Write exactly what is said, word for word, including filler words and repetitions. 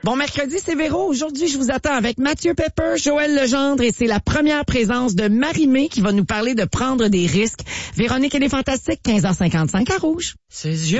Bon mercredi, c'est Véro. Aujourd'hui, je vous attends avec Mathieu Pepper, Joël Legendre et c'est la première présence de Marie-Mé qui va nous parler de prendre des risques. Véronique et les Fantastiques, quinze heures cinquante-cinq à Rouge. Ses yeux